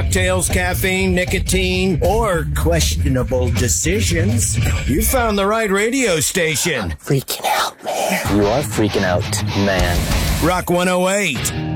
cocktails, caffeine, nicotine, or questionable decisions, you found the right radio station. Freaking out, man. You are freaking out, man. Rock 108.